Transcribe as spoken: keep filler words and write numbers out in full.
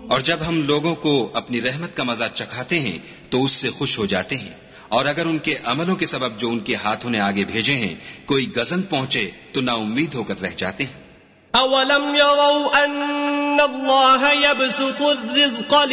और जब हम लोगों को अपनी रहमत का मजा चखाते हैं तो उससे खुश हो जाते हैं, और अगर उनके अमलों के सबब जो उनके हाथों ने आगे भेजे हैं कोई गजन पहुंचे तो नाउम्मीद होकर रह जाते हैं। अवलम यरौ अन्नल्लाह यबसुतुर रिज़्क़